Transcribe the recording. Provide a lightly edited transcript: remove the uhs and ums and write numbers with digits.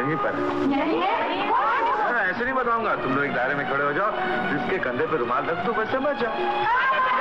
यहीं पर। ऐसे नहीं बताऊंगा, तुम लोग एक दायरे में खड़े हो जाओ, जिसके कंधे पे रुमाल रख दो, बस समझ जाओ।